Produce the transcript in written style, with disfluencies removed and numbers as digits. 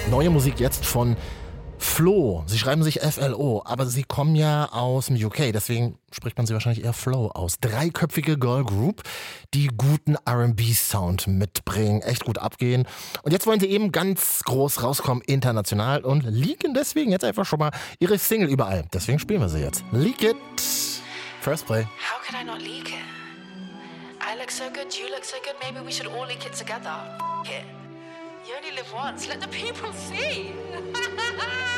Neue Musik jetzt von Flo. Sie schreiben sich FLO, aber sie kommen ja aus dem UK, deswegen spricht man sie wahrscheinlich eher Flo aus. Dreiköpfige Girl Group, die guten R&B-Sound mitbringen, echt gut abgehen. Und jetzt wollen sie eben ganz groß rauskommen, international, und leaken deswegen jetzt einfach schon mal ihre Single überall. Deswegen spielen wir sie jetzt. Leak It. First Play. How could I not leak it? I look so good, you look so good, maybe we should all leak it together. F*** it. You only live once, let the people see.